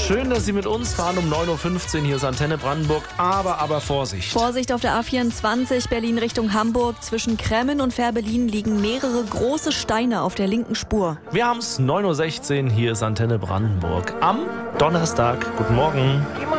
Schön, dass Sie mit uns fahren um 9.15 Uhr. Hier ist Antenne Brandenburg. Aber Vorsicht. Vorsicht auf der A24 Berlin Richtung Hamburg. Zwischen Kremmen und Fährberlin liegen mehrere große Steine auf der linken Spur. Wir haben es 9.16 Uhr. Hier ist Antenne Brandenburg am Donnerstag. Guten Morgen.